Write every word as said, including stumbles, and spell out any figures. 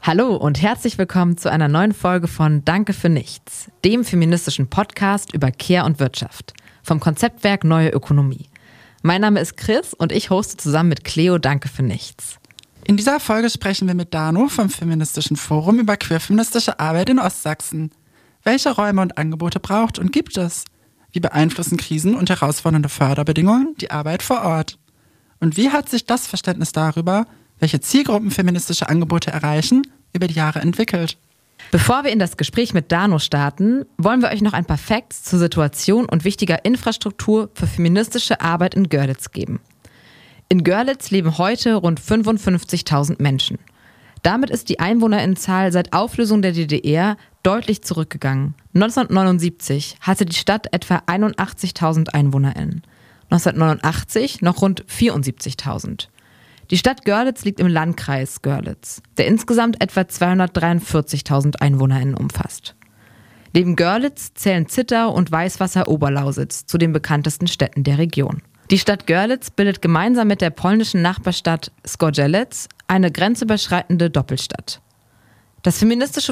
Hallo und herzlich willkommen zu einer neuen Folge von Danke für nichts, dem feministischen Podcast über Care und Wirtschaft vom Konzeptwerk Neue Ökonomie. Mein Name ist Chris und ich hoste zusammen mit Cleo Danke für nichts. In dieser Folge sprechen wir mit Dano vom Feministischen Forum über queerfeministische Arbeit in Ostsachsen. Welche Räume und Angebote braucht und gibt es? Wie beeinflussen Krisen und herausfordernde Förderbedingungen die Arbeit vor Ort? Und wie hat sich das Verständnis darüber, welche Zielgruppen feministische Angebote erreichen, über die Jahre entwickelt? Bevor wir in das Gespräch mit Dano starten, wollen wir euch noch ein paar Facts zur Situation und wichtiger Infrastruktur für feministische Arbeit in Görlitz geben. In Görlitz leben heute rund fünfundfünfzigtausend Menschen. Damit ist die Einwohnerinnenzahl seit Auflösung der D D R deutlich zurückgegangen. neunzehnhundertneunundsiebzig hatte die Stadt etwa einundachtzigtausend EinwohnerInnen. neunzehnhundertneunundachtzig noch rund vierundsiebzigtausend. Die Stadt Görlitz liegt im Landkreis Görlitz, der insgesamt etwa zweihundertdreiundvierzigtausend EinwohnerInnen umfasst. Neben Görlitz zählen Zittau und Weißwasser-Oberlausitz zu den bekanntesten Städten der Region. Die Stadt Görlitz bildet gemeinsam mit der polnischen Nachbarstadt Zgorzelec eine grenzüberschreitende Doppelstadt. Das Feministische